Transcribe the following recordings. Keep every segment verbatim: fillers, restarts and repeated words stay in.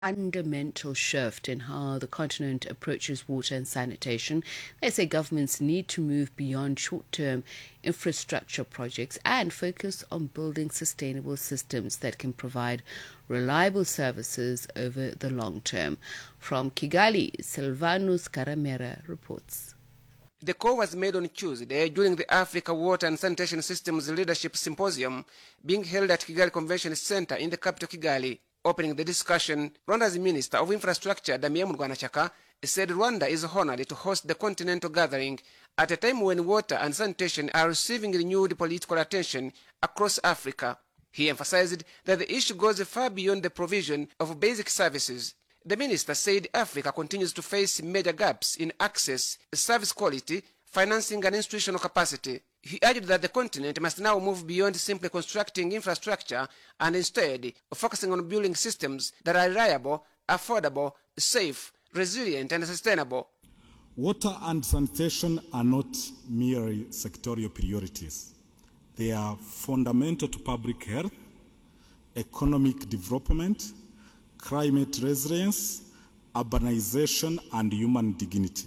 fundamental shift in how the continent approaches water and sanitation. They say governments need to move beyond short-term infrastructure projects and focus on building sustainable systems that can provide reliable services over the long term. From Kigali, Silvanus Karamera reports. The call was made on Tuesday during the Africa Water and Sanitation Systems Leadership Symposium being held at Kigali Convention Center in the capital Kigali. Opening the discussion, Rwanda's Minister of Infrastructure, Damien Murwanashyaka, said Rwanda is honored to host the continental gathering at a time when water and sanitation are receiving renewed political attention across Africa. He emphasized that the issue goes far beyond the provision of basic services. The minister said Africa continues to face major gaps in access, service quality, financing and institutional capacity. He added that the continent must now move beyond simply constructing infrastructure and instead focusing on building systems that are reliable, affordable, safe, resilient and sustainable. Water and sanitation are not merely sectorial priorities. They are fundamental to public health, economic development, climate resilience, urbanization and human dignity.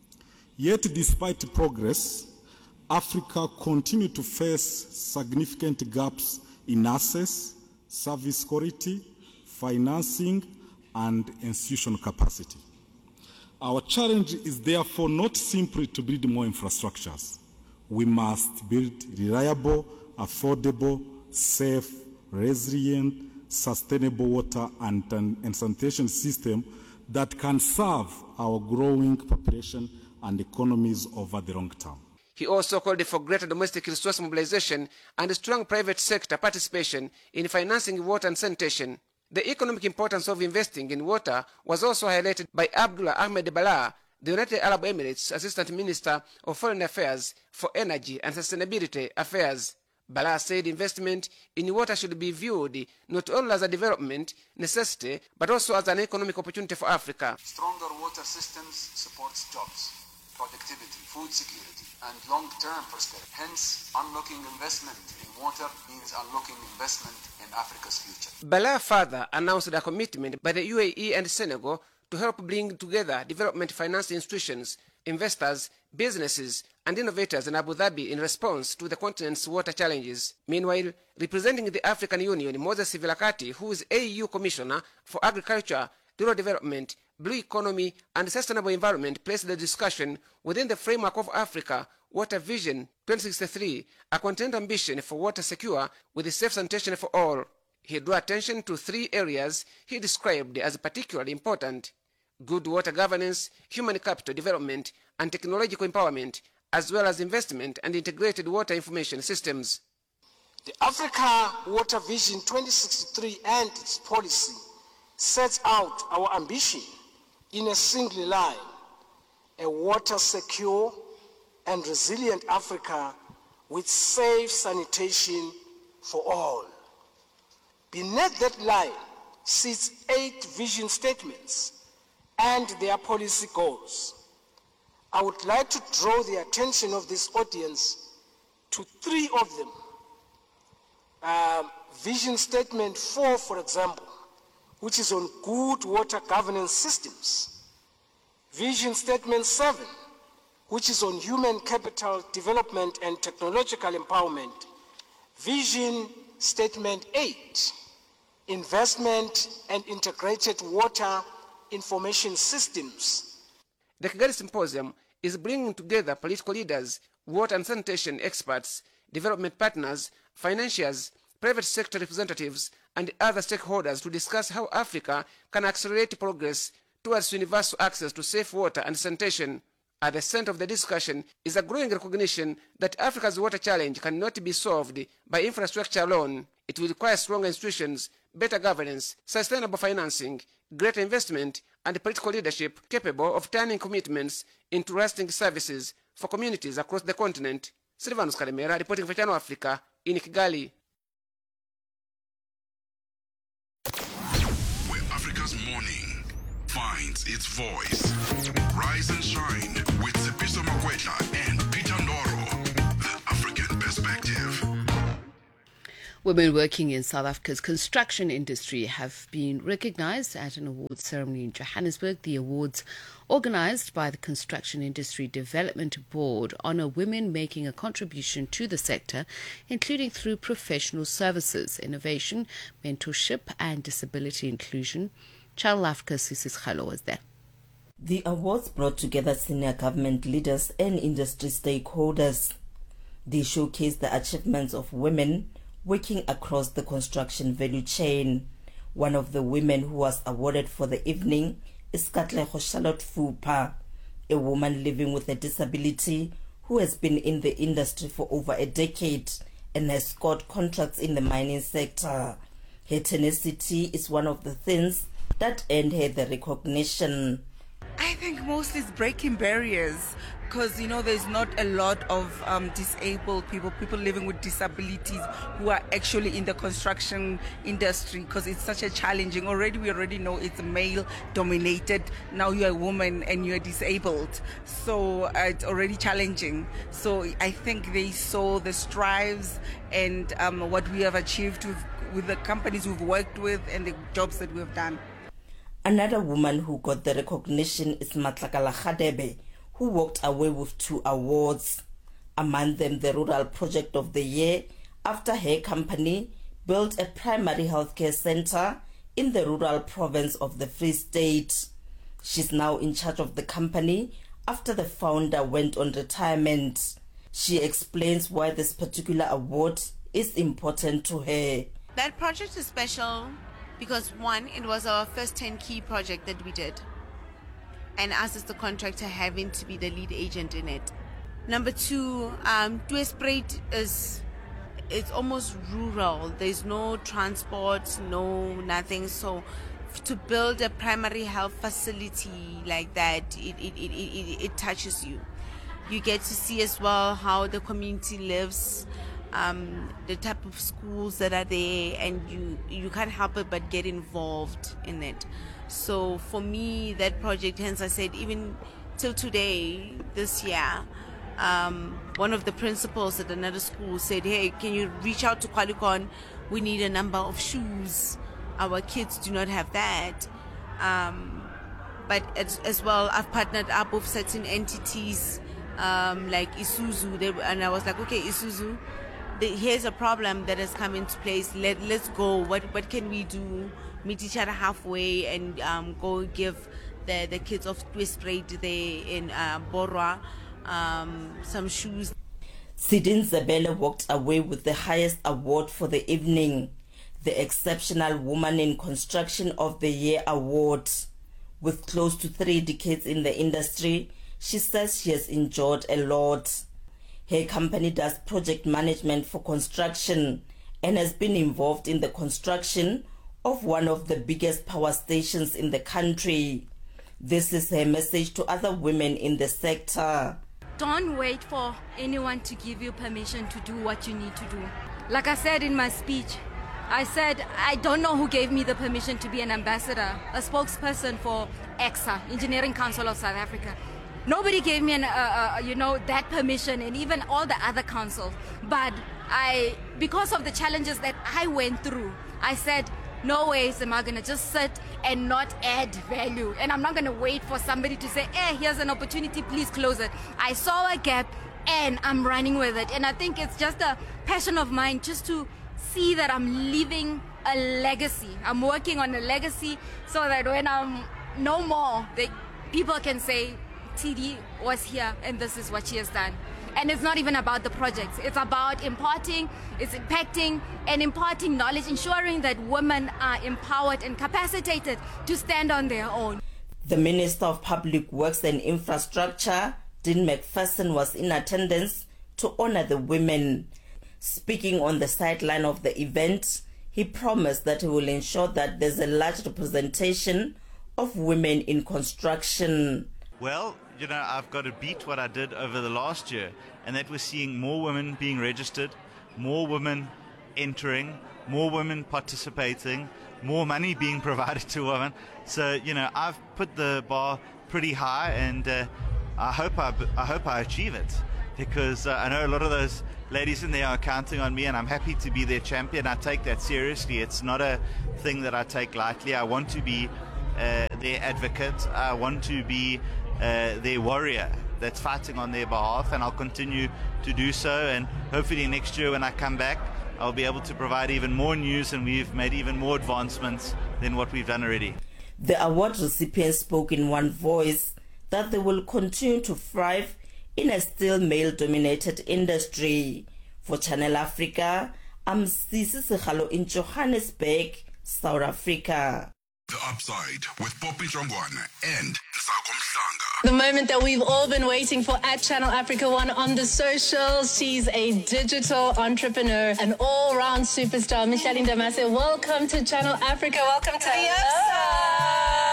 Yet despite progress, Africa continues to face significant gaps in access, service quality, financing, and institutional capacity. Our challenge is therefore not simply to build more infrastructures. We must build reliable, affordable, safe, resilient, sustainable water and, and sanitation system that can serve our growing population and economies over the long term. He also called for greater domestic resource mobilization and strong private sector participation in financing water and sanitation. The economic importance of investing in water was also highlighted by Abdullah Ahmed Bala, the United Arab Emirates Assistant Minister of Foreign Affairs for Energy and Sustainability Affairs. Bala said investment in water should be viewed not only as a development necessity, but also as an economic opportunity for Africa. Stronger water systems supports jobs, productivity, food security, and long-term prosperity. Hence, unlocking investment in water means unlocking investment in Africa's future. Bala further announced a commitment by the U A E and Senegal to help bring together development finance institutions, investors, businesses, and innovators in Abu Dhabi in response to the continent's water challenges. Meanwhile, representing the African Union, Moses Vilakati, who is A U Commissioner for Agriculture, Rural Development, Blue Economy, and Sustainable Environment, placed the discussion within the framework of Africa Water Vision twenty sixty-three, a content ambition for water secure with safe sanitation for all. He drew attention to three areas he described as particularly important: good water governance, human capital development, and technological empowerment, as well as investment and integrated water information systems. The Africa Water Vision twenty sixty-three and its policy sets out our ambition in a single line: a water secure and resilient Africa with safe sanitation for all. Beneath that line sits eight vision statements and their policy goals. I would like to draw the attention of this audience to three of them. Uh, vision statement four, for example, which is on good water governance systems. Vision statement seven, which is on human capital development and technological empowerment. Vision statement eight, investment and integrated water information systems. The Kigali Symposium is bringing together political leaders, water and sanitation experts, development partners, financiers, private sector representatives, and other stakeholders to discuss how Africa can accelerate progress towards universal access to safe water and sanitation. At the center of the discussion is a growing recognition that Africa's water challenge cannot be solved by infrastructure alone. It will require stronger institutions, better governance, sustainable financing, greater investment, and political leadership capable of turning commitments into lasting services for communities across the continent. Silvanus Kalemera reporting for Channel Africa in Kigali. Where Africa's morning finds its voice. Rise and shine with Tsepiso Makwetla and Peter Ndoro. The African Perspective. Women working in South Africa's construction industry have been recognized at an awards ceremony in Johannesburg. The awards, organized by the Construction Industry Development Board, honor women making a contribution to the sector, including through professional services, innovation, mentorship, and disability inclusion. Channel Africa's Sisis Khalo was there. The awards brought together senior government leaders and industry stakeholders. They showcase the achievements of women working across the construction value chain. One of the women who was awarded for the evening is Katlego Charlotte Fupa, a woman living with a disability who has been in the industry for over a decade and has scored contracts in the mining sector. Her tenacity is one of the things that earned her the recognition. I think mostly it's breaking barriers, because, you know, there's not a lot of um, disabled people, people living with disabilities who are actually in the construction industry, because it's such a challenging. Already, we already know it's male dominated. Now you're a woman and you're disabled. So uh, it's already challenging. So I think they saw the strives and um, what we have achieved with, with the companies we've worked with and the jobs that we've done. Another woman who got the recognition is Matlakala Khadebe, who walked away with two awards, among them the Rural Project of the Year, after her company built a primary healthcare center in the rural province of the Free State. She's now in charge of the company after the founder went on retirement. She explains why this particular award is important to her. That project is special because, one, it was our first turnkey project that we did, and us as the contractor having to be the lead agent in it. Number two, um, Tweespruit is it's almost rural. There's no transport, no nothing. So to build a primary health facility like that, it it, it, it, it touches you. You get to see as well how the community lives, um, the type of schools that are there, and you, you can't help it but get involved in it. So for me, that project, hence I said, even till today, this year, um, one of the principals at another school said, hey, can you reach out to Qualicon? We need a number of shoes. Our kids do not have that. Um, but as, as well, I've partnered up with certain entities um, like Isuzu. They, and I was like, okay, Isuzu, the, here's a problem that has come into place. Let, let's go. What, what can we do? Meet each other halfway and um, go give the, the kids of Tweespruit there in uh, Borwa um, some shoes. Sidin Zabele walked away with the highest award for the evening, the Exceptional Woman in Construction of the Year award. With close to three decades in the industry, she says she has enjoyed a lot. Her company does project management for construction and has been involved in the construction of one of the biggest power stations in the country. This is her message to other women in the sector. Don't wait for anyone to give you permission to do what you need to do. Like I said in my speech, I said I don't know who gave me the permission to be an ambassador, a spokesperson for EXA, Engineering Council of South Africa. Nobody gave me an, uh, uh, you know, that permission, and even all the other councils. But I, because of the challenges that I went through, I said, no ways am I going to just sit and not add value. And I'm not going to wait for somebody to say, hey, here's an opportunity, please close it. I saw a gap and I'm running with it. And I think it's just a passion of mine just to see that I'm leaving a legacy. I'm working on a legacy so that when I'm no more, they, people can say, T D was here and this is what she has done. And it's not even about the projects. It's about imparting, it's impacting and imparting knowledge, ensuring that women are empowered and capacitated to stand on their own. The Minister of Public Works and Infrastructure, Dean McPherson, was in attendance to honor the women. Speaking on the sideline of the event, he promised that he will ensure that there's a large representation of women in construction. Well, you know, I've got to beat what I did over the last year, and that was seeing more women being registered, more women entering, more women participating, more money being provided to women. So, you know, I've put the bar pretty high, and uh, I hope I, I hope I achieve it. because uh, I know a lot of those ladies in there are counting on me, and I'm happy to be their champion. I take that seriously. It's not a thing that I take lightly. I want to be uh, their advocate. I want to be uh, their warrior that's fighting on their behalf, and I'll continue to do so. And hopefully next year when I come back, I'll be able to provide even more news, and we've made even more advancements than what we've done already. The award recipients spoke in one voice that they will continue to thrive in a still male-dominated industry. For Channel Africa, I'm Sisi Sekhalo in Johannesburg, South Africa. The Upside with Poppy Jongwana and Nsako Mhlanga. The moment that we've all been waiting for at Channel Africa One on the socials. She's a digital entrepreneur, an all-round superstar. Micheline Damase, welcome to Channel Africa. Welcome to the Upside.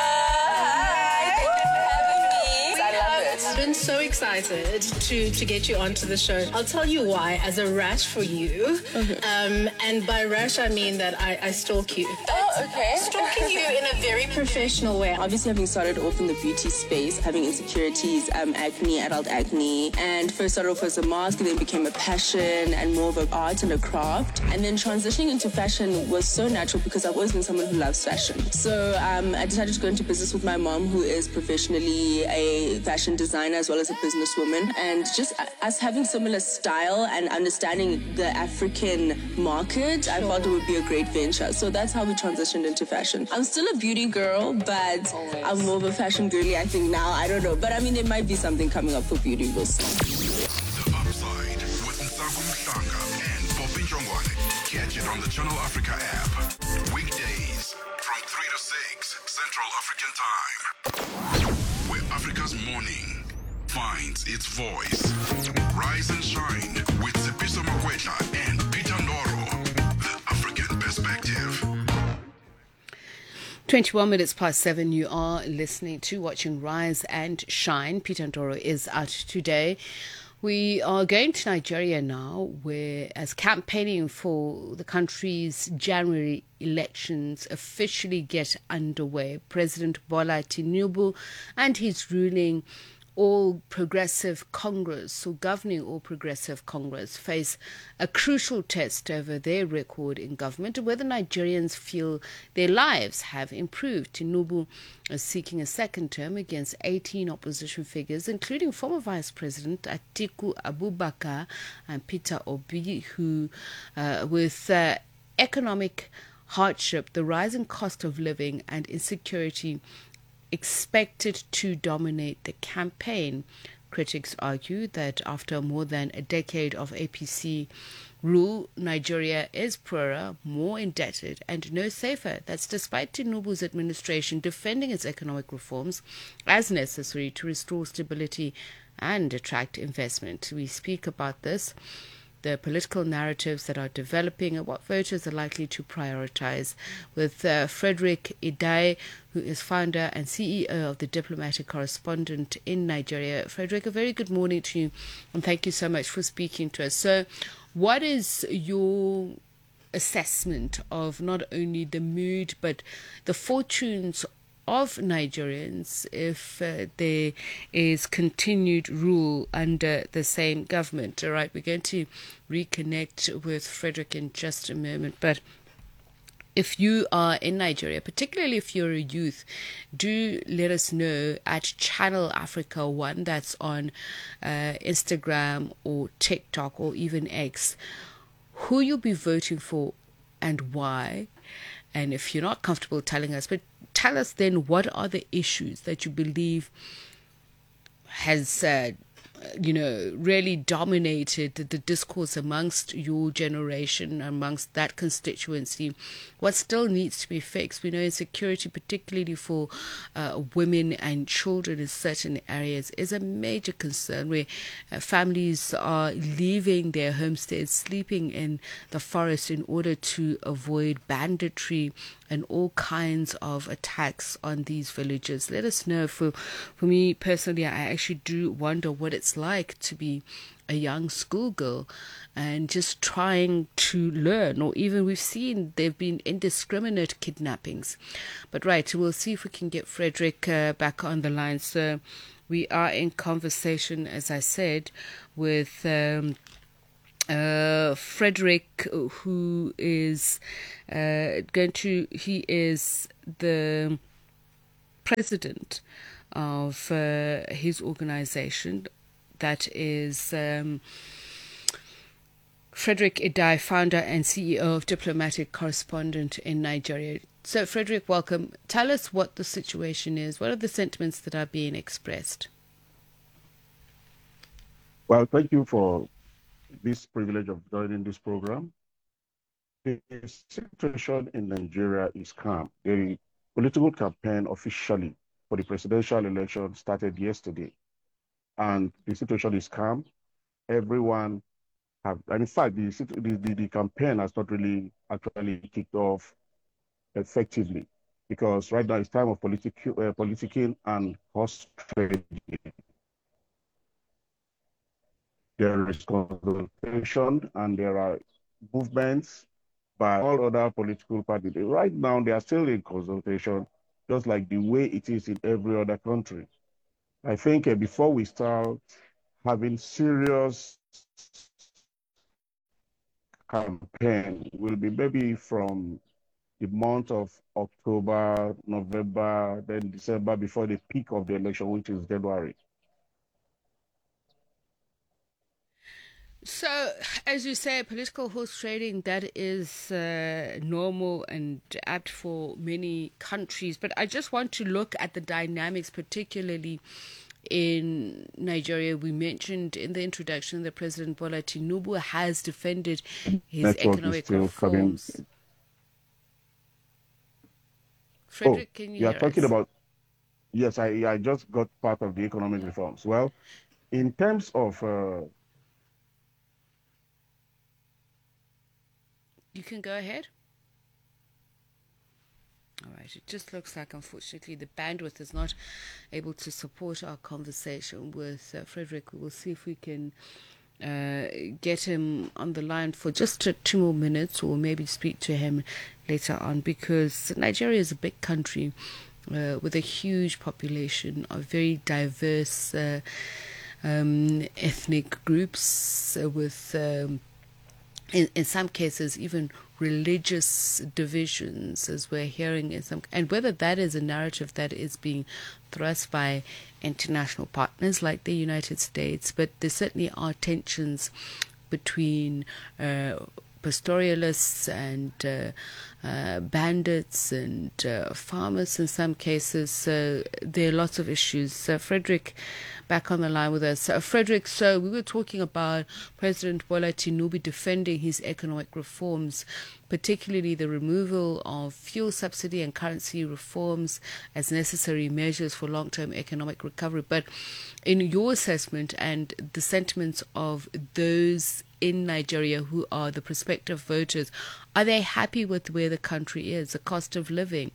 I've been so excited to, to get you onto the show. I'll tell you why, as a rash for you. Okay. Um, and by rash, I mean that I, I stalk you. Oh, okay. Stalking you in a very professional way. Obviously, having started off in the beauty space, having insecurities, um, acne, adult acne, and first started off as a mask, and then became a passion and more of an art and a craft. And then transitioning into fashion was so natural because I've always been someone who loves fashion. So um, I decided to go into business with my mom, who is professionally a fashion designer as well as a businesswoman, and just us having similar style and understanding the African market, I felt it would be a great venture. So that's how we transitioned into fashion. I'm still a beauty girl, but Always. I'm more of a fashion girly, I think now. I don't know, but I mean, there might be something coming up for beauty. We'll see. The Upside with Nsako Mhlanga and Poppy Jongwane. Catch it on the Channel Africa app. Weekdays from three to six Central African Time. Where Africa's morning finds its voice. Rise and shine with Tsepiso Makwetla and Peter Ndoro. The African Perspective. twenty-one minutes past seven, you are listening to, watching Rise and Shine. Peter Ndoro is out today. We are going to Nigeria now, where as campaigning for the country's January elections officially get underway, President Bola Tinubu and his ruling All Progressive Congress, or governing All Progressive Congress, face a crucial test over their record in government and whether Nigerians feel their lives have improved. Tinubu is seeking a second term against eighteen opposition figures, including former Vice President Atiku Abubakar and Peter Obi, who, uh, with uh, economic hardship, the rising cost of living and insecurity expected to dominate the campaign. Critics argue that after more than a decade of A P C rule, Nigeria is poorer, more indebted, and no safer. That's despite Tinubu's administration defending its economic reforms as necessary to restore stability and attract investment. We speak about this, the political narratives that are developing, and what voters are likely to prioritize, with uh, Frederick Idai, who is founder and C E O of the Diplomatic Correspondent in Nigeria. Frederick, a very good morning to you, and thank you so much for speaking to us. So, what is your assessment of not only the mood, but the fortunes of Nigerians if uh, there is continued rule under the same government? All right, we're going to reconnect with Frederick in just a moment, but if you are in Nigeria, particularly if you're a youth, do let us know at Channel Africa One, that's on uh, Instagram or TikTok or even X, who you'll be voting for and why. And if you're not comfortable telling us, but tell us then what are the issues that you believe has, uh, you know, really dominated the, the discourse amongst your generation, amongst that constituency. What still needs to be fixed? We know insecurity, particularly for uh, women and children in certain areas, is a major concern, where uh, families are leaving their homesteads, sleeping in the forest in order to avoid banditry and all kinds of attacks on these villages. Let us know. For for me personally, I actually do wonder what it's like to be a young schoolgirl and just trying to learn, or even we've seen there have been indiscriminate kidnappings. But right, we'll see if we can get Frederick uh, back on the line. So we are in conversation, as I said, with um, uh, Frederick, who is uh, going to, he is the president of uh, his organization, that is um, Frederick Idai, founder and C E O of Diplomatic Correspondent in Nigeria. So, Frederick, welcome. Tell us what the situation is. What are the sentiments that are being expressed? Well, thank you for this privilege of joining this program. The situation in Nigeria is calm. The political campaign officially for the presidential election started yesterday, and the situation is calm. Everyone have, and in fact, the, the, the campaign has not really actually kicked off effectively, because right now it's time of politic, uh, politicking and horse trading. There is consultation and there are movements by all other political parties. Right now, they are still in consultation, just like the way it is in every other country. I think uh, before we start having serious campaign, will be maybe from the month of October, November, then December, before the peak of the election, which is January. So, as you say, political horse trading, that is uh, normal and apt for many countries. But I just want to look at the dynamics, particularly in Nigeria. We mentioned in the introduction that President Bola Tinubu has defended his Network economic reforms. Coming. Frederick, oh, can you you are hear talking us? about, yes, I, I just got part of the economic reforms. Well, in terms of... Uh, You can go ahead. All right. It just looks like, unfortunately, the bandwidth is not able to support our conversation with uh, Frederick. We will see if we can uh, get him on the line for just uh, two more minutes, or maybe speak to him later on, because Nigeria is a big country uh, with a huge population of very diverse uh, um, ethnic groups uh, with... Um, In, in some cases, even religious divisions, as we're hearing in some, and whether that is a narrative that is being thrust by international partners like the United States, but there certainly are tensions between uh, pastoralists and uh, uh, bandits and uh, farmers in some cases. So there are lots of issues. So Frederick, back on the line with us. So Frederick, so we were talking about President Bola Tinubu defending his economic reforms, particularly the removal of fuel subsidy and currency reforms as necessary measures for long-term economic recovery. But in your assessment and the sentiments of those in Nigeria who are the prospective voters, are they happy with where the country is, the cost of living?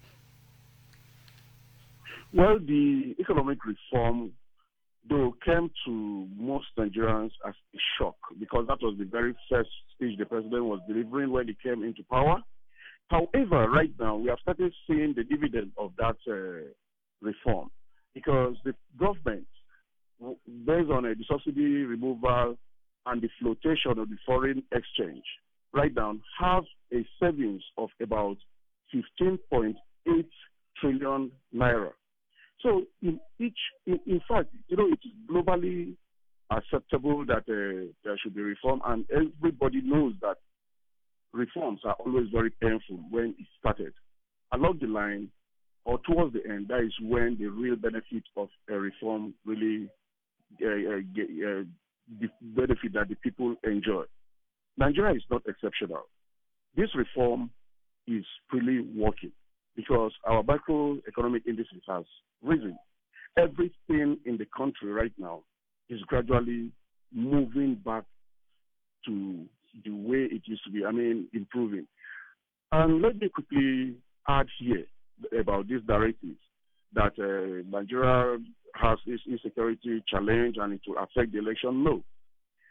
Well, the economic reform, though, came to most Nigerians as a shock, because that was the very first speech the president was delivering when he came into power. However, right now, we have started seeing the dividend of that uh, reform, because the government, based on uh, the subsidy removal and the flotation of the foreign exchange, right now have a savings of about fifteen point eight trillion naira. So in each, in, in fact, you know, it's globally acceptable that uh, there should be reform, and everybody knows that reforms are always very painful when it started. Along the line, or towards the end, that is when the real benefit of a reform really uh, uh, get, uh, the benefit that the people enjoy. Nigeria is not exceptional. This reform is really working, because our macroeconomic indices has risen. Everything in the country right now is gradually moving back to the way it used to be, I mean, improving. And let me quickly add here about these directives, that uh, Nigeria has this insecurity challenge and it will affect the election. No.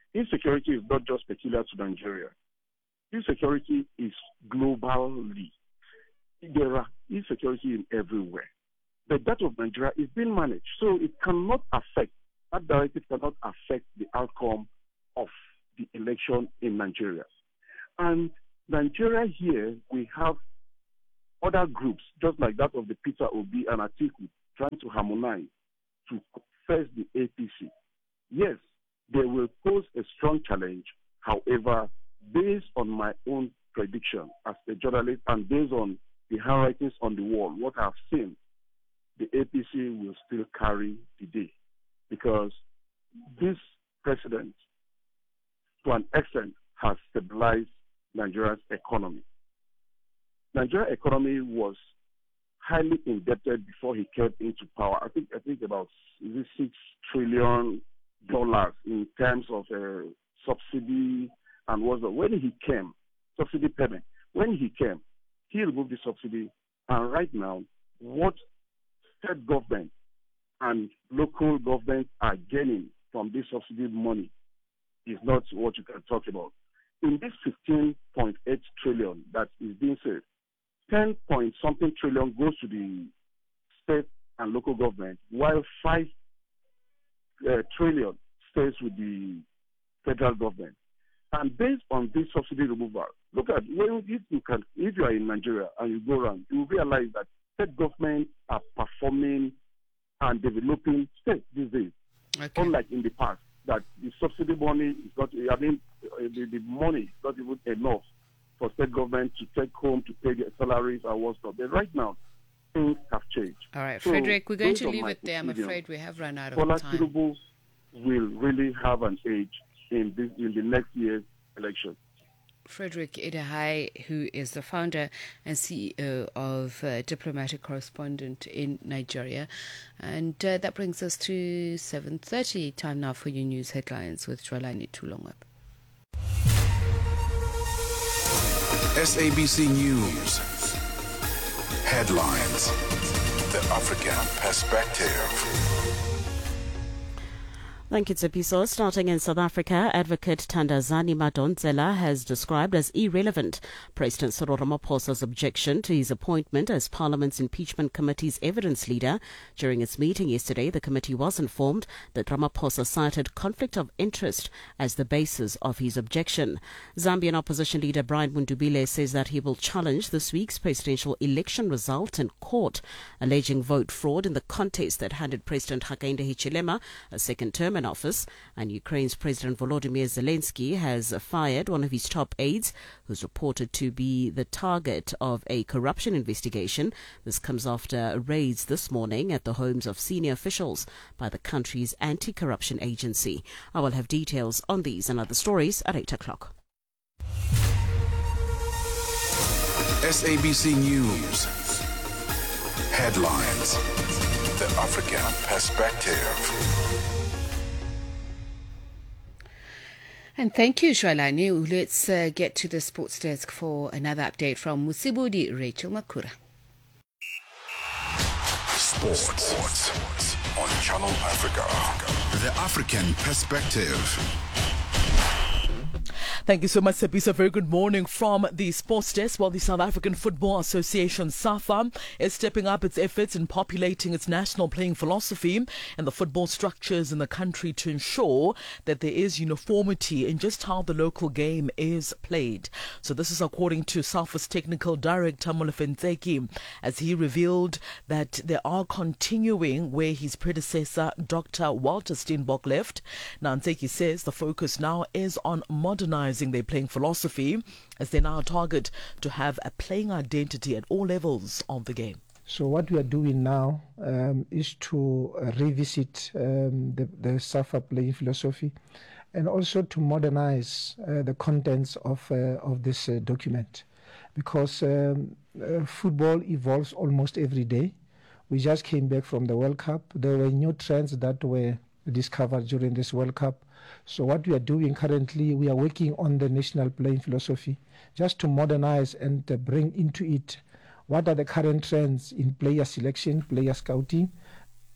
insecurity is not just peculiar to Nigeria. Insecurity is globally. There are insecurity in everywhere. But that of Nigeria is being managed. So it cannot affect, that directive cannot affect the outcome of the election in Nigeria. And Nigeria here, we have other groups, just like that of the Peter Obi and Atiku, trying to harmonize to face the A P C. Yes, they will pose a strong challenge. However, based on my own prediction as a journalist and based on the handwritings on the wall, what I've seen, the A P C will still carry the day because this president, to an extent, has stabilized Nigeria's economy. Nigeria's economy was highly indebted before he came into power. I think I think about is it six trillion dollars in terms of uh, subsidy and was when he came subsidy payment. When he came, he removed the subsidy, and right now, what state government and local government are gaining from this subsidy money is not what you can talk about. In this fifteen point eight trillion that is being said, ten point something trillion goes to the state and local government, while five uh, trillion stays with the federal government. And based on this subsidy removal, look at when if you can, if you are in Nigeria and you go around, you will realize that state governments are performing and developing states these days, okay. Unlike in the past. That the subsidy money is not, I mean, the, the money is not even enough for state government to take home to pay their salaries and what's not. But right now, things have changed. All right, so Frederick, we're going to leave it there. I'm afraid we have run out of Bola time. Tinubu will really have an edge in, this, in the next year's election. Frederick Idahai, who is the founder and C E O of uh, Diplomatic Correspondent in Nigeria. And uh, that brings us to seven thirty. Time now for your news headlines with Jwalani Tulongap. S A B C News. Headlines. The African Perspective. Thank you, Tsepiso. Starting in South Africa, Advocate Thandazani Madonsela has described as irrelevant President Cyril Ramaphosa's objection to his appointment as Parliament's Impeachment Committee's evidence leader. During its meeting yesterday, the committee was informed that Ramaphosa cited conflict of interest as the basis of his objection. Zambian opposition leader Brian Mundubile says that he will challenge this week's presidential election result in court, alleging vote fraud in the contest that handed President Hakainde Hichilema a second term in office. And Ukraine's President Volodymyr Zelensky has fired one of his top aides, who's reported to be the target of a corruption investigation. This comes after raids this morning at the homes of senior officials by the country's anti-corruption agency. I will have details on these and other stories at eight o'clock. S A B C News. Headlines. The African Perspective. And thank you, Jwalani. Let's uh, get to the sports desk for another update from Musibudi Rachel Makura. Sports. Sports on Channel Africa. The African Perspective. Thank you so much, Tsepiso. Very good morning from the sports desk. Well, the South African Football Association, SAFA, is stepping up its efforts in populating its national playing philosophy and the football structures in the country to ensure that there is uniformity in just how the local game is played. So this is according to SAFA's technical director, Molefe Ntseki, as he revealed that they are continuing where his predecessor, Doctor Walter Steenbok, left. Now, Ntseki says the focus now is on modernizing their playing philosophy as they now target to have a playing identity at all levels of the game. So what we are doing now um, is to uh, revisit um, the, the SAFA playing philosophy and also to modernize uh, the contents of, uh, of this uh, document, because um, uh, football evolves almost every day. We just came back from the World Cup. There were new trends that were discovered during this World Cup. So what we are doing currently, we are working on the national playing philosophy just to modernize and uh, bring into it what are the current trends in player selection, player scouting.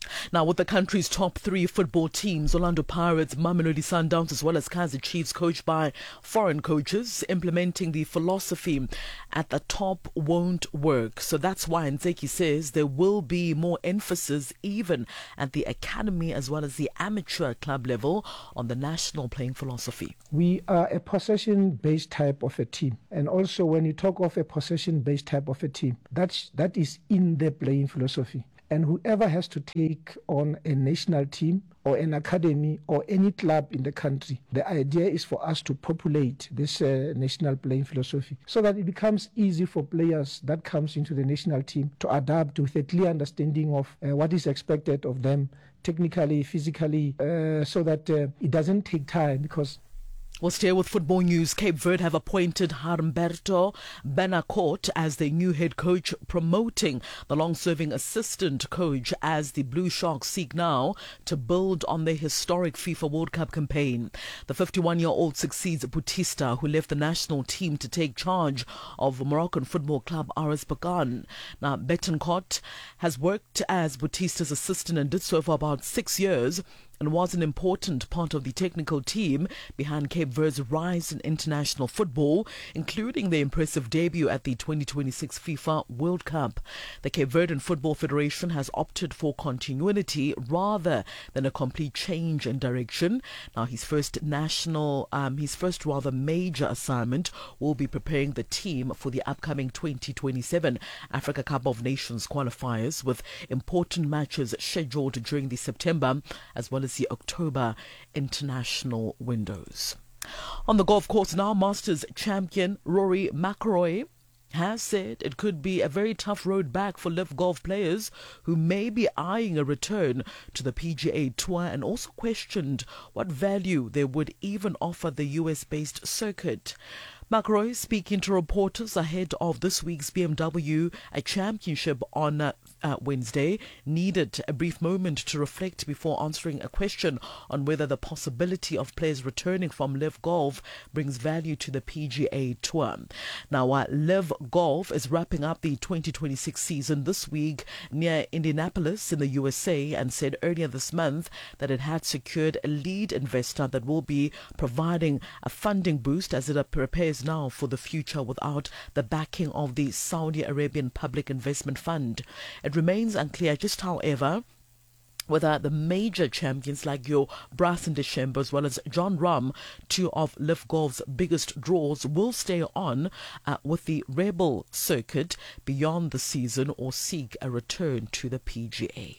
Now, with the country's top three football teams, Orlando Pirates, Mamelodi Sundowns, as well as Kaizer Chiefs, coached by foreign coaches, implementing the philosophy at the top won't work. So that's why Ntseki says there will be more emphasis even at the academy as well as the amateur club level on the national playing philosophy. We are a possession-based type of a team. And also when you talk of a possession-based type of a team, that's, that is in the playing philosophy. And whoever has to take on a national team or an academy or any club in the country, the idea is for us to populate this uh, national playing philosophy so that it becomes easy for players that comes into the national team to adapt with a clear understanding of uh, what is expected of them technically, physically, uh, so that uh, it doesn't take time because We'll stay with football news. Cape Verde have appointed Humberto Benacourt as their new head coach, promoting the long-serving assistant coach as the Blue Sharks seek now to build on their historic FIFA World Cup campaign. The fifty-one-year-old succeeds Bautista, who left the national team to take charge of Moroccan football club R S Berkane. Now, Betancourt has worked as Bautista's assistant and did so for about six years. And was an important part of the technical team behind Cape Verde's rise in international football, including their impressive debut at the twenty twenty-six FIFA World Cup. The Cape Verdean Football Federation has opted for continuity rather than a complete change in direction. Now, his first national, um, his first rather major assignment will be preparing the team for the upcoming twenty twenty-seven Africa Cup of Nations qualifiers, with important matches scheduled during the September as well as the October international windows. On the golf course now, Masters champion Rory McIlroy has said it could be a very tough road back for Live Golf players who may be eyeing a return to the P G A Tour, and also questioned what value they would even offer the U S-based circuit. McIlroy speaking to reporters ahead of this week's B M W a championship on uh, uh, Wednesday needed a brief moment to reflect before answering a question on whether the possibility of players returning from Live Golf brings value to the P G A Tour. Now, uh, Live Golf is wrapping up the twenty twenty-six season this week near Indianapolis in the U S A, and said earlier this month that it had secured a lead investor that will be providing a funding boost as it prepares now for the future without the backing of the Saudi Arabian Public Investment Fund. It remains unclear just, however, whether the major champions like your Bryson DeChambeau as well as John Rahm, two of Live Golf's biggest draws, will stay on uh, with the Rebel circuit beyond the season or seek a return to the P G A.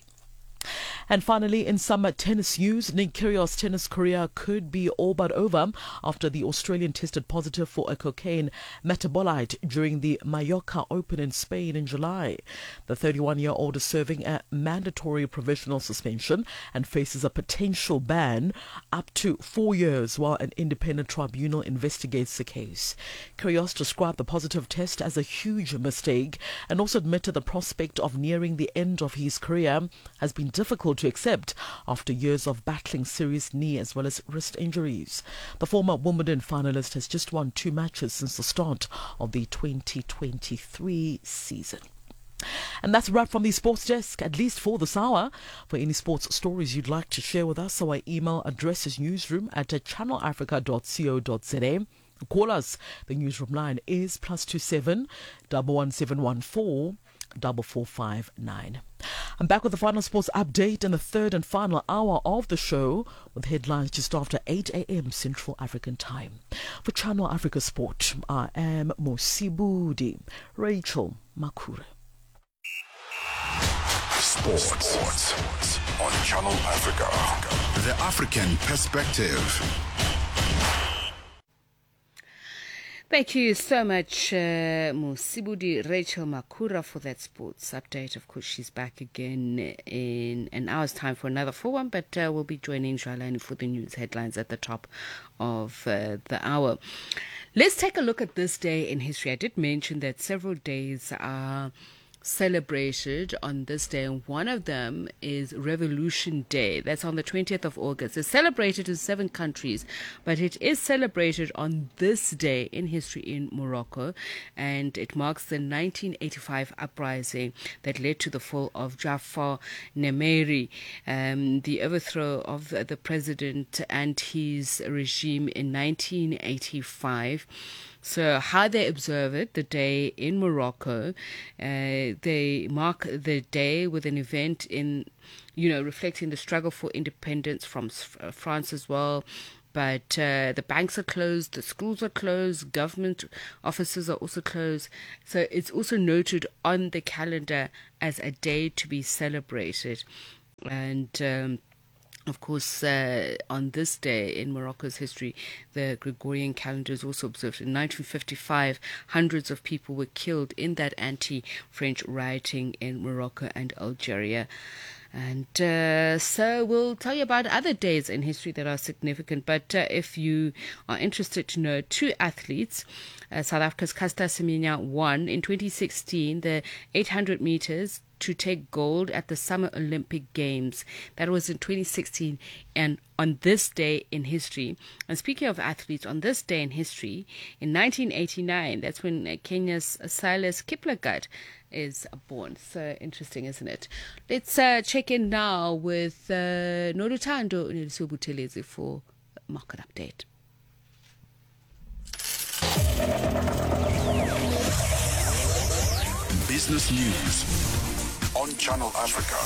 And finally, in summer tennis news, Nick Kyrgios' tennis career could be all but over after the Australian tested positive for a cocaine metabolite during the Mallorca Open in Spain in July. The thirty-one-year-old is serving a mandatory provisional suspension and faces a potential ban up to four years while an independent tribunal investigates the case. Kyrgios described the positive test as a huge mistake and also admitted the prospect of nearing the end of his career has been difficult to accept after years of battling serious knee as well as wrist injuries. The former Wimbledon finalist has just won two matches since the start of the twenty twenty-three season. And that's a wrap from the Sports Desk, at least for this hour. For any sports stories you'd like to share with us, our email address is newsroom at channel africa dot co dot za. Call us. The newsroom line is plus two seven one one seven one four four four five nine. I'm back with the final sports update in the third and final hour of the show, with headlines just after eight a.m. Central African Time. For Channel Africa Sport, I am Mosibudi Rachel Makura. Sports on Channel Africa. The African Perspective. Thank you so much, uh, Musibudi Rachel Makura, for that sports update. Of course, she's back again in an hour's time for another full one, but uh, we'll be joining Jalani for the news headlines at the top of uh, the hour. Let's take a look at this day in history. I did mention that several days are celebrated on this day, and one of them is Revolution Day. That's on the twentieth of August. It's celebrated in seven countries, but it is celebrated on this day in history in Morocco, and it marks the nineteen eighty-five uprising that led to the fall of Jafar Nemeri, um, the overthrow of the, the president and his regime in nineteen eighty-five. So how they observe it, the day in Morocco, uh, they mark the day with an event in, you know, reflecting the struggle for independence from uh, France as well. But uh, the banks are closed, the schools are closed, government offices are also closed. So it's also noted on the calendar as a day to be celebrated. And um, Of course, uh, on this day in Morocco's history, the Gregorian calendar is also observed. In nineteen fifty-five, hundreds of people were killed in that anti-French rioting in Morocco and Algeria. And uh, so we'll tell you about other days in history that are significant. But uh, if you are interested to know, two athletes, uh, South Africa's Caster Semenya won in twenty sixteen the eight hundred meters to take gold at the Summer Olympic Games. That was in twenty sixteen, and on this day in history. And speaking of athletes, on this day in history, in nineteen eighty-nine, that's when uh, Kenya's Silas Kiplagat is born. So interesting, isn't it? Let's uh, check in now with uh, Nolutando Nlisubutelezi for market update. Business News on Channel Africa.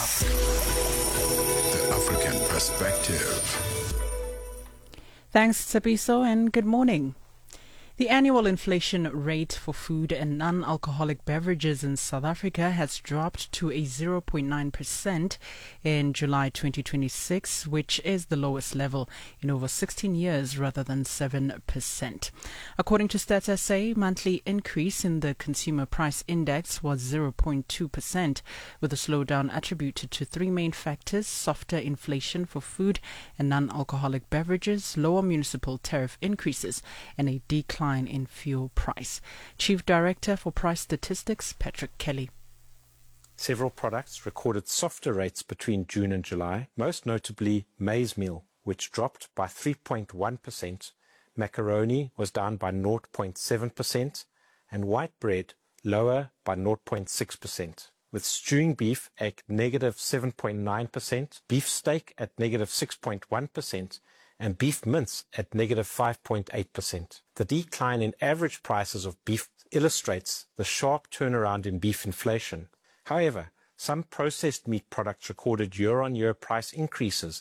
The African Perspective. Thanks, Tsapiso, and good morning. The annual inflation rate for food and non-alcoholic beverages in South Africa has dropped to a zero point nine percent in July twenty twenty-six, which is the lowest level in over sixteen years rather than seven percent. According to Stats S A, monthly increase in the consumer price index was zero point two percent, with a slowdown attributed to three main factors: softer inflation for food and non-alcoholic beverages, lower municipal tariff increases, and a decline in fuel price. Chief Director for Price Statistics, Patrick Kelly. Several products recorded softer rates between June and July, most notably maize meal, which dropped by three point one percent, macaroni was down by zero point seven percent, and white bread lower by zero point six percent, with stewing beef at negative seven point nine percent, beef steak at negative six point one percent, and beef mince at negative five point eight percent. The decline in average prices of beef illustrates the sharp turnaround in beef inflation. However, some processed meat products recorded year-on-year price increases.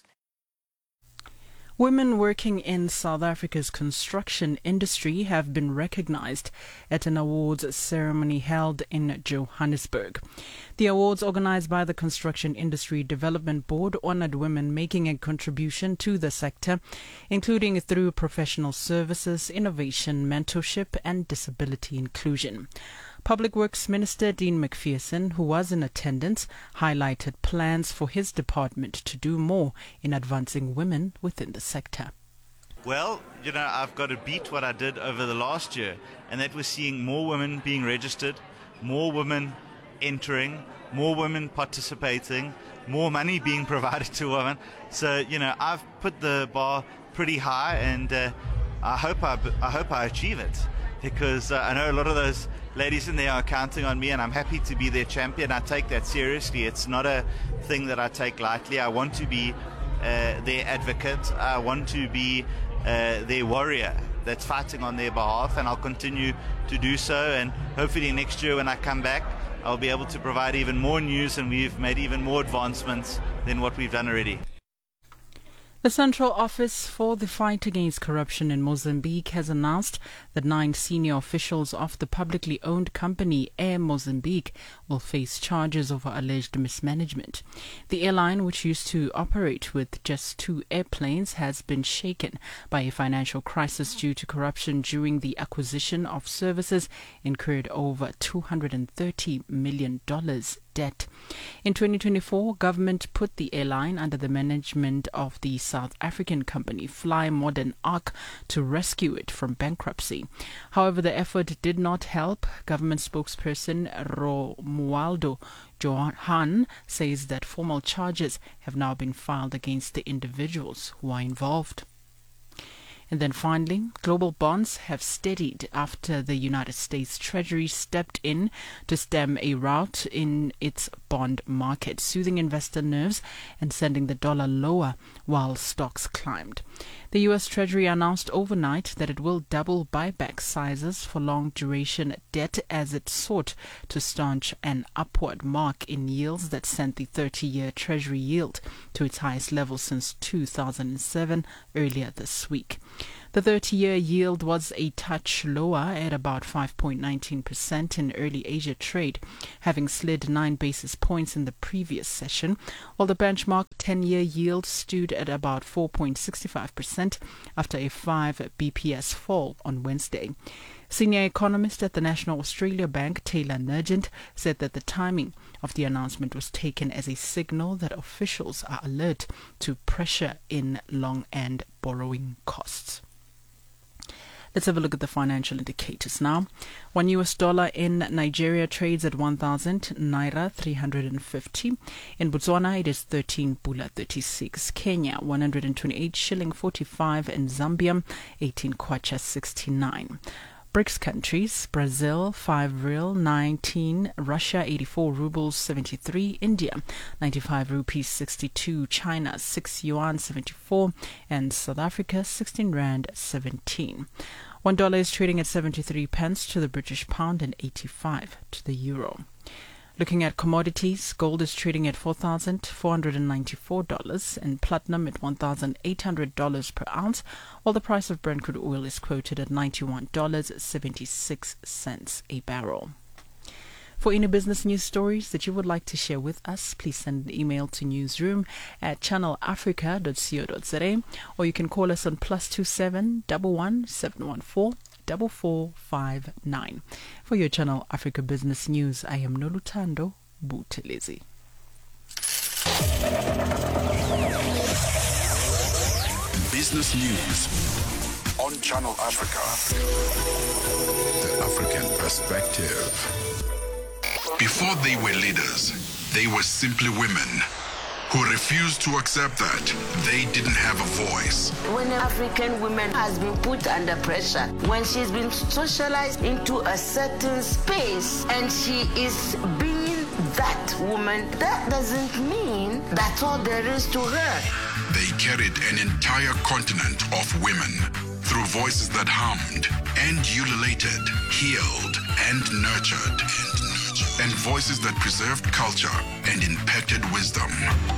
Women working in South Africa's construction industry have been recognized at an awards ceremony held in Johannesburg. The awards, organized by the Construction Industry Development Board, honored women making a contribution to the sector, including through professional services, innovation, mentorship, and disability inclusion. Public Works Minister Dean McPherson, who was in attendance, highlighted plans for his department to do more in advancing women within the sector. Well, you know, I've got to beat what I did over the last year, and that was seeing more women being registered, more women entering, more women participating, more money being provided to women. So, you know, I've put the bar pretty high, and uh, I hope I, I hope I achieve it, because uh, I know a lot of those ladies in there are counting on me, and I'm happy to be their champion. I take that seriously. It's not a thing that I take lightly. I want to be uh, their advocate. I want to be uh, their warrior that's fighting on their behalf, and I'll continue to do so. And hopefully next year when I come back, I'll be able to provide even more news, and we've made even more advancements than what we've done already. The Central Office for the Fight Against Corruption in Mozambique has announced that nine senior officials of the publicly owned company Air Mozambique will face charges over alleged mismanagement. The airline, which used to operate with just two airplanes, has been shaken by a financial crisis due to corruption during the acquisition of services incurred over two hundred thirty million dollars. Debt. In twenty twenty-four, government put the airline under the management of the South South African company Fly Modern Arc to rescue it from bankruptcy. However, the effort did not help. Government spokesperson Romualdo Johan says that formal charges have now been filed against the individuals who are involved. And then finally, global bonds have steadied after the United States Treasury stepped in to stem a rout in its bond market, soothing investor nerves and sending the dollar lower while stocks climbed. The U S Treasury announced overnight that it will double buyback sizes for long-duration debt as it sought to staunch an upward mark in yields that sent the thirty-year Treasury yield to its highest level since two thousand seven earlier this week. The thirty-year yield was a touch lower at about five point one nine percent in early Asia trade, having slid nine basis points in the previous session, while the benchmark ten-year yield stood at about four point six five percent after a five B P S fall on Wednesday. Senior economist at the National Australia Bank, Taylor Nugent, said that the timing of the announcement was taken as a signal that officials are alert to pressure in long-end borrowing costs. Let's have a look at the financial indicators now. One U S dollar in Nigeria trades at one thousand naira three hundred fifty. In Botswana, it is thirteen pula thirty-six. Kenya, one hundred twenty-eight shilling forty-five. And Zambia, eighteen kwacha sixty-nine. BRICS countries: Brazil five real nineteen, Russia eighty-four rubles seventy-three, India ninety-five rupees sixty-two, China six yuan seventy-four, and South Africa sixteen rand seventeen. One dollar is trading at seventy-three pence to the British pound and eighty-five to the euro. Looking at commodities, gold is trading at four thousand four hundred ninety-four dollars and platinum at one thousand eight hundred dollars per ounce, while the price of Brent crude oil is quoted at ninety-one dollars and seventy-six cents a barrel. For any business news stories that you would like to share with us, please send an email to newsroom at channel africa dot co dot za, or you can call us on plus two seven one one seven one four four four five nine. For your Channel Africa Business News, I am Nolutando Buthelezi. Business News on Channel Africa. The African Perspective. Before they were leaders, they were simply women who refused to accept that they didn't have a voice. When an African woman has been put under pressure, when she's been socialized into a certain space and she is being that woman, that doesn't mean that's all there is to her. They carried an entire continent of women through voices that hummed and ululated, healed and nurtured. And voices that preserved culture and impacted wisdom.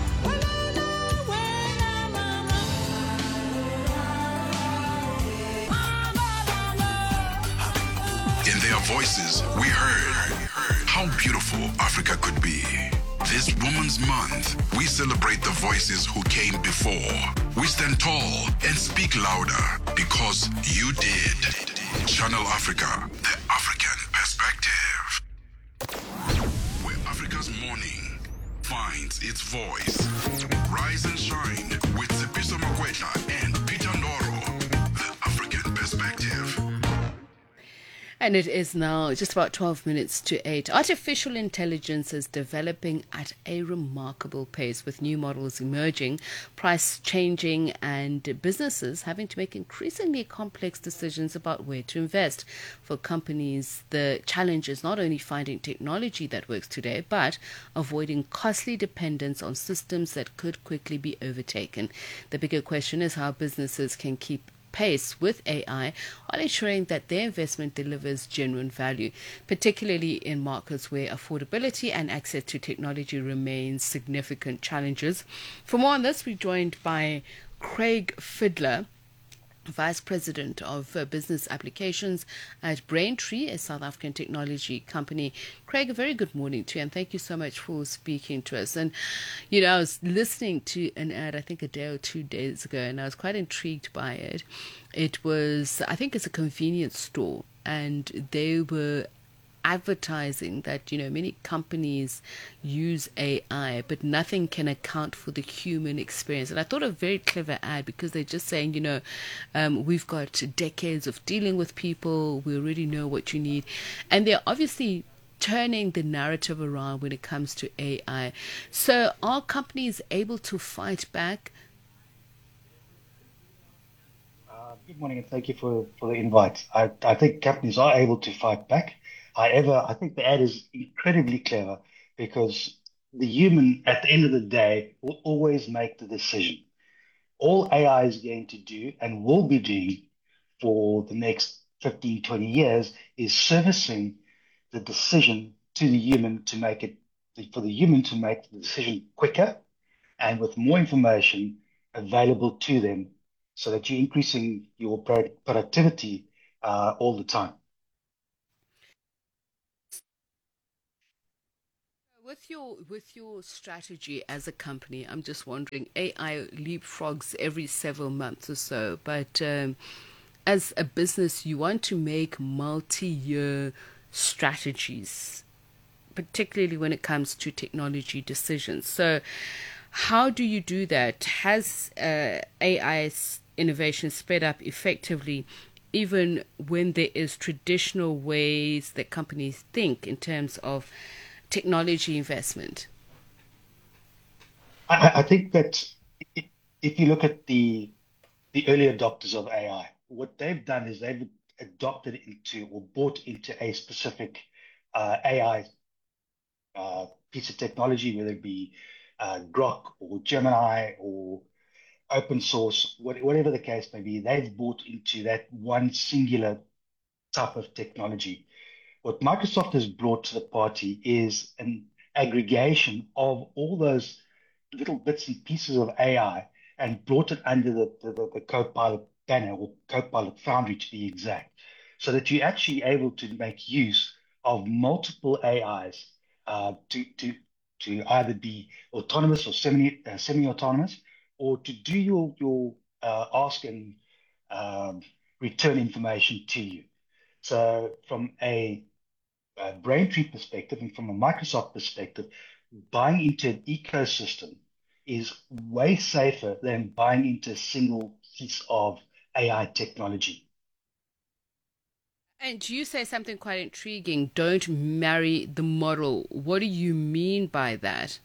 In their voices, we heard how beautiful Africa could be. This Women's Month, we celebrate the voices who came before. We stand tall and speak louder because you did. Channel Africa, the African Perspective. Where Africa's morning finds its voice. Rise and shine with Tsepiso Makwetla and Peter Ndoro. The African Perspective. And it is now just about twelve minutes to eight. Artificial intelligence is developing at a remarkable pace, with new models emerging, price changing, and businesses having to make increasingly complex decisions about where to invest. For companies, the challenge is not only finding technology that works today, but avoiding costly dependence on systems that could quickly be overtaken. The bigger question is how businesses can keep pace with A I while ensuring that their investment delivers genuine value, particularly in markets where affordability and access to technology remain significant challenges. For more on this, we're joined by Craig Fiddler, Vice President of uh, Business Applications at Braintree, a South African technology company. Craig, a very good morning to you, and thank you so much for speaking to us. And, you know, I was listening to an ad, I think a day or two days ago, and I was quite intrigued by it. It was, I think it's a convenience store, and they were advertising that, you know, many companies use A I, but nothing can account for the human experience. And I thought a very clever ad, because they're just saying, you know, um, we've got decades of dealing with people. We already know what you need. And they're obviously turning the narrative around when it comes to A I. So are companies able to fight back? Uh, good morning, and thank you for, for the invite. I, I think companies are able to fight back. However, I think the ad is incredibly clever, because the human, at the end of the day, will always make the decision. All A I is going to do and will be doing for the next fifteen, twenty years is servicing the decision to the human to make it, for the human to make the decision quicker and with more information available to them, so that you're increasing your pro- productivity uh, all the time. With your with your strategy as a company, I'm just wondering, A I leapfrogs every several months or so, but um, as a business, you want to make multi-year strategies, particularly when it comes to technology decisions. So how do you do that? Has uh, A I's innovation sped up effectively, even when there is traditional ways that companies think in terms of technology investment? I, I think that if you look at the the early adopters of A I, what they've done is they've adopted into or bought into a specific uh, A I uh, piece of technology, whether it be uh, Grok or Gemini or open source, what, whatever the case may be, they've bought into that one singular type of technology. What Microsoft has brought to the party is an aggregation of all those little bits and pieces of A I and brought it under the, the, the Copilot banner, or Copilot Foundry to be exact, so that you're actually able to make use of multiple A Is uh, to, to, to either be autonomous or semi, uh, semi-autonomous, or to do your, your uh, ask and um, return information to you. So from a, a Braintree perspective and from a Microsoft perspective, buying into an ecosystem is way safer than buying into a single piece of A I technology. And you say something quite intriguing, don't marry the model. What do you mean by that?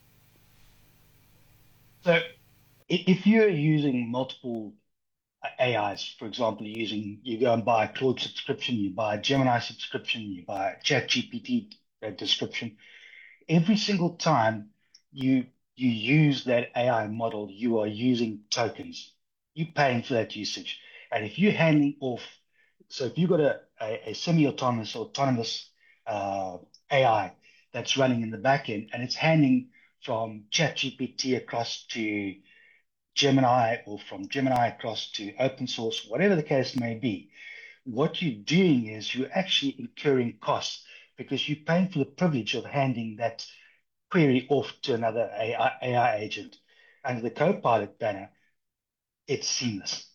So if you're using multiple A Is, for example, you're using, you go and buy a Claude subscription, you buy a Gemini subscription, you buy a ChatGPT subscription, every single time you you use that A I model, you are using tokens. You're paying for that usage. And if you're handing off, so if you've got a, a, a semi-autonomous or autonomous uh, A I that's running in the back end, and it's handing from ChatGPT across to Gemini, or from Gemini across to open source, whatever the case may be, what you're doing is you're actually incurring costs, because you're paying for the privilege of handing that query off to another A I, A I agent. Under the Copilot banner, it's seamless.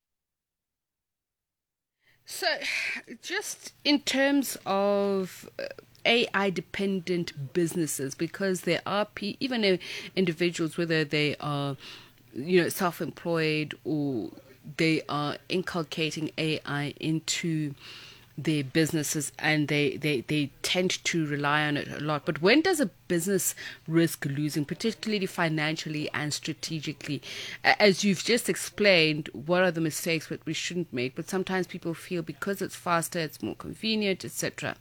So just in terms of A I-dependent businesses, because there are pe- even individuals, whether they are, you know, self-employed or they are inculcating A I into their businesses, and they, they, they tend to rely on it a lot. But when does a business risk losing, particularly financially and strategically? As you've just explained, what are the mistakes that we shouldn't make? But sometimes people feel because it's faster, it's more convenient, et cetera.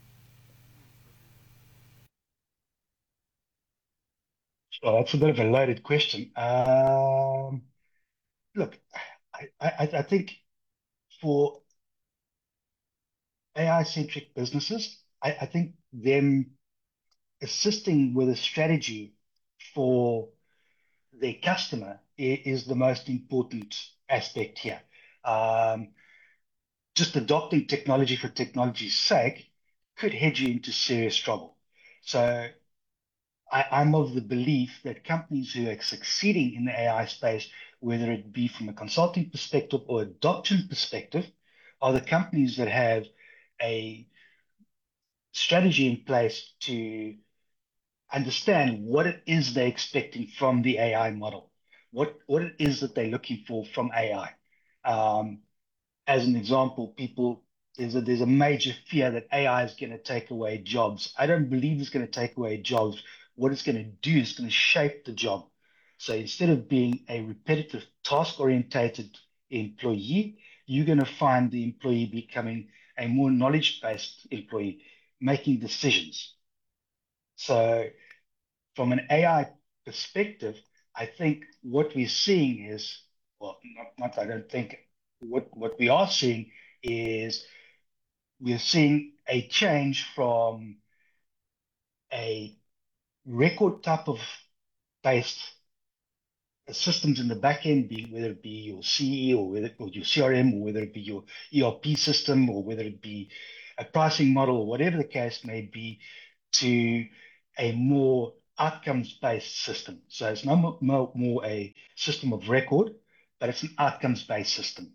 Well, that's a bit of a loaded question. Um, look, I, I, I think for A I-centric businesses, I, I think them assisting with a strategy for their customer is the most important aspect here. Um, just adopting technology for technology's sake could head you into serious trouble. So I, I'm of the belief that companies who are succeeding in the A I space, whether it be from a consulting perspective or adoption perspective, are the companies that have a strategy in place to understand what it is they're expecting from the A I model, what, what it is that they're looking for from A I. Um, as an example, people, there's a, there's a major fear that A I is going to take away jobs. I don't believe it's going to take away jobs. What it's going to do is going to shape the job. So instead of being a repetitive, task-orientated employee, you're going to find the employee becoming a more knowledge-based employee, making decisions. So from an A I perspective, I think what we're seeing is, well, not, not I don't think, what, what we are seeing is we're seeing a change from a record type of based systems in the back end, be, whether it be your C E or whether or your C R M, or whether it be your E R P system, or whether it be a pricing model, or whatever the case may be, to a more outcomes-based system. So it's no more, more, more a system of record, but it's an outcomes-based system.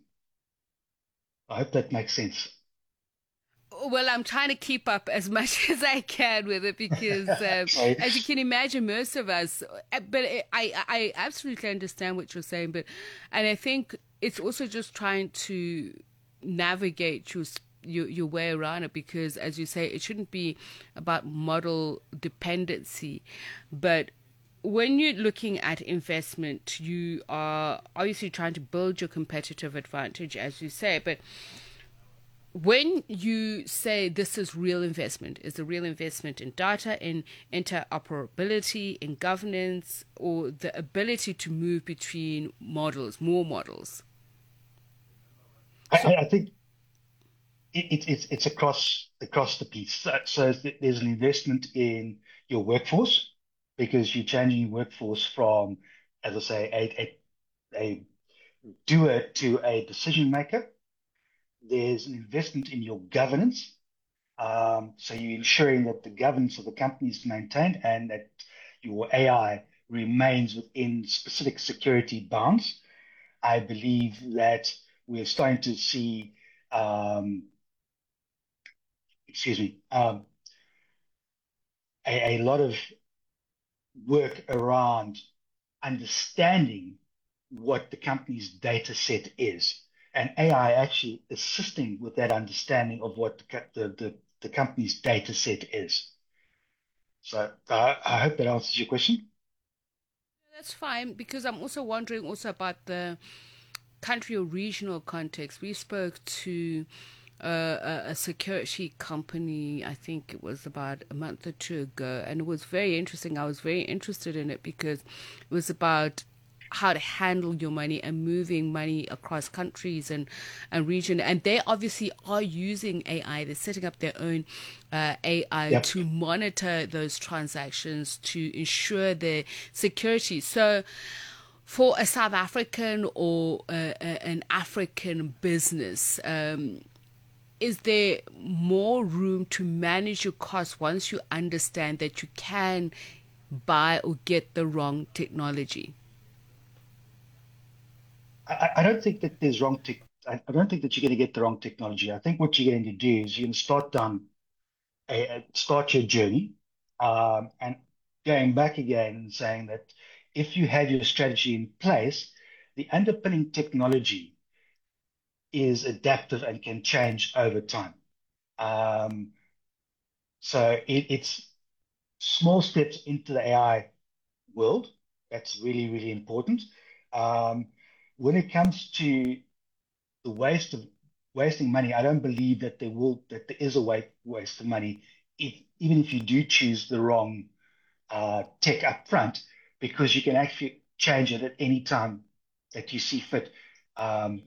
I hope that makes sense. Well, I'm trying to keep up as much as I can with it because, um, as you can imagine, most of us, but I, I absolutely understand what you're saying. But, and I think it's also just trying to navigate your, your, your way around it because, as you say, it shouldn't be about model dependency. But when you're looking at investment, you are obviously trying to build your competitive advantage, as you say, but when you say this is real investment, is the real investment in data, in interoperability, in governance, or the ability to move between models, more models? So, I, I think it, it, it's it's across across the piece. So, so there's an investment in your workforce because you're changing your workforce from, as I say, a, a, a doer to a decision maker. There's an investment in your governance. Um, so you're ensuring that the governance of the company is maintained and that your A I remains within specific security bounds. I believe that we're starting to see, um, excuse me, um, a, a lot of work around understanding what the company's data set is. And A I actually assisting with that understanding of what the, the, the, the company's data set is. So uh, I hope that answers your question. That's fine, because I'm also wondering also about the country or regional context. We spoke to uh, a, a security company, I think it was about a month or two ago, and it was very interesting. I was very interested in it because it was about how to handle your money and moving money across countries and, and region. And they obviously are using A I. They're setting up their own uh, A I yep. to monitor those transactions, to ensure their security. So for a South African or uh, an African business, um, is there more room to manage your costs once you understand that you can buy or get the wrong technology? I, I don't think that there's wrong tech. I, I don't think that you're going to get the wrong technology. I think what you're going to do is you're going to start down, a, a, start your journey, um, and going back again and saying that if you have your strategy in place, the underpinning technology is adaptive and can change over time. Um, so it, it's small steps into the A I world. That's really, really important. Um, When it comes to the waste of wasting money, I don't believe that there will that there is a way waste of money, if, even if you do choose the wrong uh, tech up front, because you can actually change it at any time that you see fit. Um,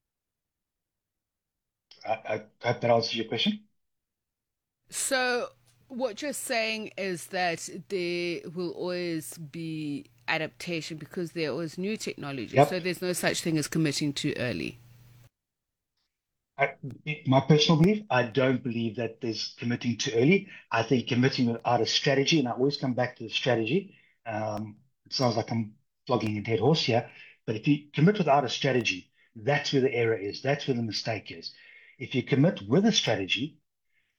I, I hope that answers your question. So what you're saying is that there will always be adaptation because there was new technology. Yep. So there's no such thing as committing too early. I, my personal belief, I don't believe that there's committing too early. I think committing without a strategy, and I always come back to the strategy. Um, it sounds like I'm flogging a dead horse here, but if you commit without a strategy, that's where the error is. That's where the mistake is. If you commit with a strategy,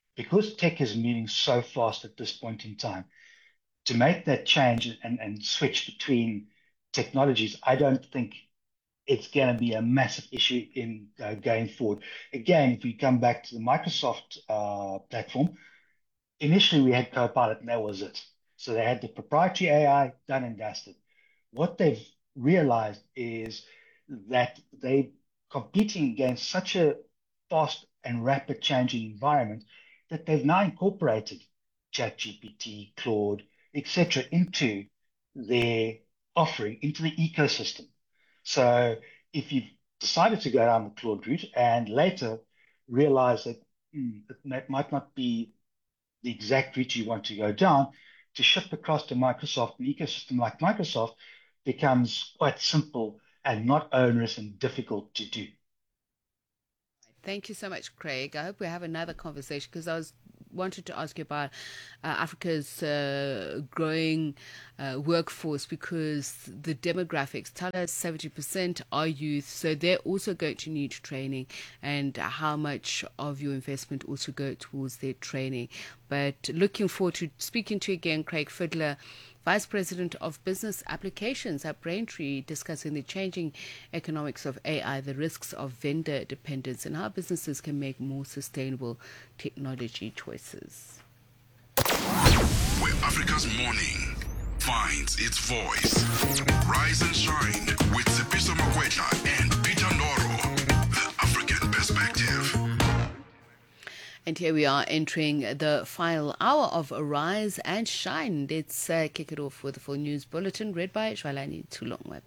because tech is moving so fast at this point in time, to make that change and, and switch between technologies, I don't think it's going to be a massive issue in uh, going forward. Again, if we come back to the Microsoft uh, platform, initially we had Copilot and that was it. So they had the proprietary A I done and dusted. What they've realized is that they're competing against such a fast and rapid changing environment that they've now incorporated ChatGPT, Claude, et cetera into their offering, into the ecosystem. So if you've decided to go down the Claude route and later realize that mm, it might not be the exact route you want to go down, to shift across to Microsoft, an ecosystem like Microsoft becomes quite simple and not onerous and difficult to do. Thank you so much, Craig. I hope we have another conversation because I was wanted to ask you about uh, Africa's uh, growing uh, workforce, because the demographics tell us seventy percent are youth, so they're also going to need training, and how much of your investment also go towards their training. But looking forward to speaking to you again, Craig Fiddler, Vice President of Business Applications at Braintree, discussing the changing economics of A I, the risks of vendor dependence, and how businesses can make more sustainable technology choices. Where Africa's morning finds its voice. Rise and shine with Tsepiso Makwetla and Peter Ndoro. The African Perspective. And here we are entering the final hour of Rise and Shine. Let's uh, kick it off with the full news bulletin read by Shwalani Tulongwepe.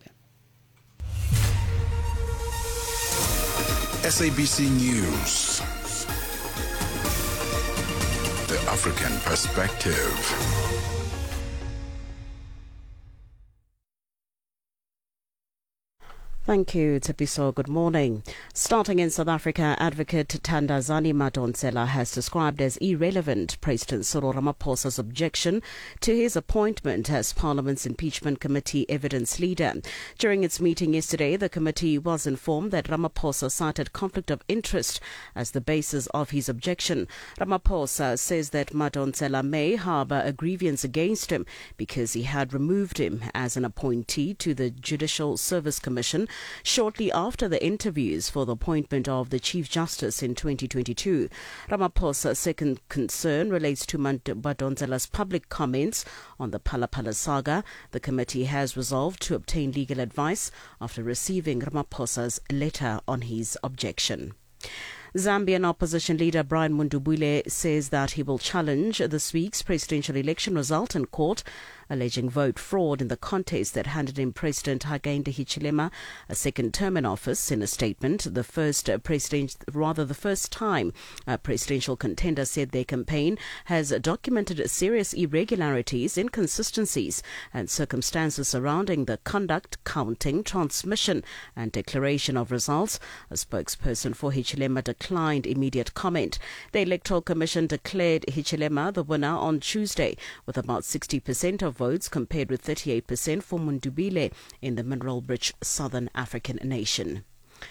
S A B C News. The African Perspective. Thank you, Tsepiso. Good morning. Starting in South Africa, Advocate Thandazani Madonsela has described as irrelevant President Cyril Ramaphosa's objection to his appointment as Parliament's Impeachment Committee evidence leader. During its meeting yesterday, the committee was informed that Ramaphosa cited conflict of interest as the basis of his objection. Ramaphosa says that Madonsela may harbour a grievance against him because he had removed him as an appointee to the Judicial Service Commission shortly after the interviews for the appointment of the Chief Justice in twenty twenty-two. Ramaphosa's second concern relates to Madonsela's public comments on the Phala Phala saga. The committee has resolved to obtain legal advice after receiving Ramaphosa's letter on his objection. Zambian opposition leader Brian Mundubile says that he will challenge this week's presidential election result in court, alleging vote fraud in the contest that handed in President Hakainde Hichilema a second term in office. In a statement, the first uh, president, rather the first time a presidential contender said their campaign has documented serious irregularities, inconsistencies and circumstances surrounding the conduct, counting, transmission and declaration of results. A spokesperson for Hichilema declined immediate comment. The Electoral Commission declared Hichilema the winner on Tuesday with about sixty percent of votes compared with thirty-eight percent for Mundubile in the mineral-rich southern African nation.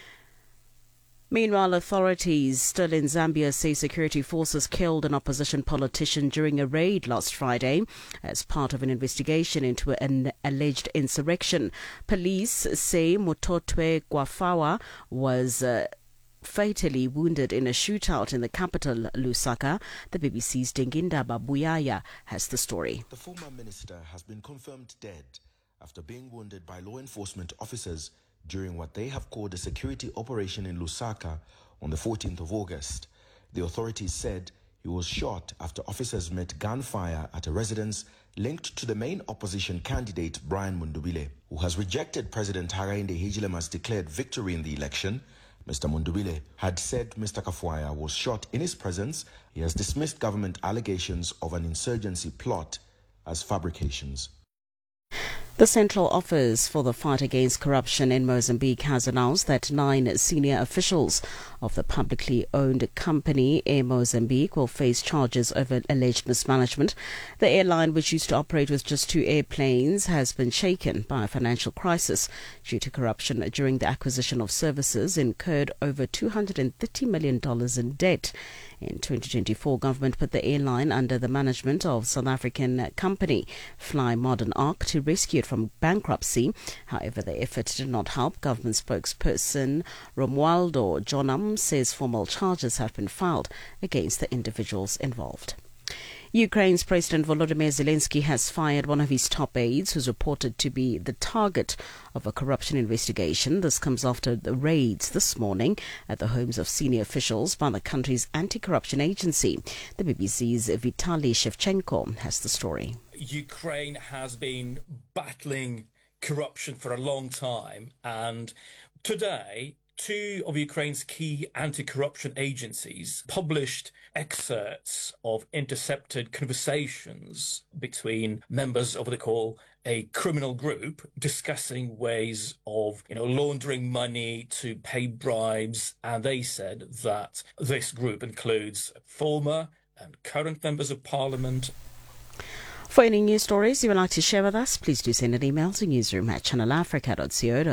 Meanwhile, authorities still in Zambia say security forces killed an opposition politician during a raid last Friday as part of an investigation into an alleged insurrection. Police say Mutotwe Gwafawa was Uh, fatally wounded in a shootout in the capital, Lusaka. The B B C's Dinginda Babuyaya has the story. The former minister has been confirmed dead after being wounded by law enforcement officers during what they have called a security operation in Lusaka on the fourteenth of August. The authorities said he was shot after officers met gunfire at a residence linked to the main opposition candidate, Brian Mundubile, who has rejected President Hakainde Hichilema's declared victory in the election. Mister Mundubile had said Mister Kafwaya was shot in his presence. He has dismissed government allegations of an insurgency plot as fabrications. The Central Office for the Fight Against Corruption in Mozambique has announced that nine senior officials of the publicly owned company Air Mozambique will face charges over alleged mismanagement. The airline, which used to operate with just two airplanes, has been shaken by a financial crisis due to corruption during the acquisition of services, incurred over two hundred thirty million dollars in debt. In twenty twenty-four, government put the airline under the management of South African company Fly Modern Arc to rescue it from bankruptcy. However, the effort did not help. Government spokesperson Romualdo Jonam says formal charges have been filed against the individuals involved. Ukraine's President Volodymyr Zelensky has fired one of his top aides, who's reported to be the target of a corruption investigation. This comes after the raids this morning at the homes of senior officials by the country's anti-corruption agency. The B B C's Vitaly Shevchenko has the story. Ukraine has been battling corruption for a long time, and today two of Ukraine's key anti-corruption agencies published excerpts of intercepted conversations between members of what they call a criminal group discussing ways of, you know, laundering money to pay bribes. And they said that this group includes former and current members of parliament. For any news stories you would like to share with us, please do send an email to newsroom at channel africa dot co dot za.